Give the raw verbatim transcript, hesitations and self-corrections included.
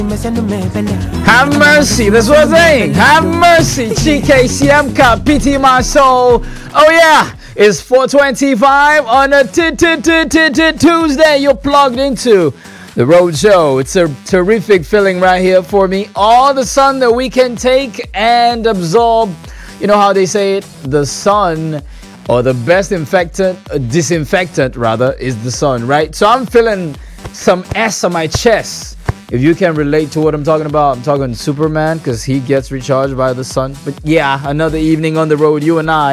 Have mercy, that's what I'm saying. Have mercy, T K C M Cup, P T my soul. Oh yeah, it's four twenty-five on a t- t- t- t- t- Tuesday. You're plugged into the Road Show. It's a terrific feeling right here for me. All the sun that we can take and absorb. You know how they say it? The sun, or the best infectant, uh, disinfectant rather, is the sun, right? So I'm feeling some S on my chest. If you can relate to what I'm talking about, I'm talking Superman, because he gets recharged by the sun. But yeah, another evening on the road, you and I.